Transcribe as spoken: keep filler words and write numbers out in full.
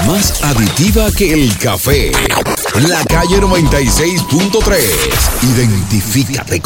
más aditiva que el café. La Calle noventa y seis punto tres. Identifícate con